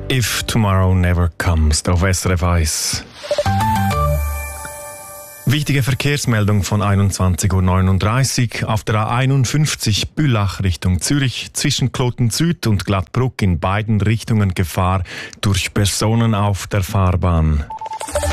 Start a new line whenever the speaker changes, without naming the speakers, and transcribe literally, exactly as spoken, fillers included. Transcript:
If Tomorrow Never Comes auf S R F eins. Wichtige Verkehrsmeldung von einundzwanzig Uhr neununddreißig auf der A einundfünfzig Bülach Richtung Zürich zwischen Kloten Süd und Glattbruck in beiden Richtungen Gefahr durch Personen auf der Fahrbahn.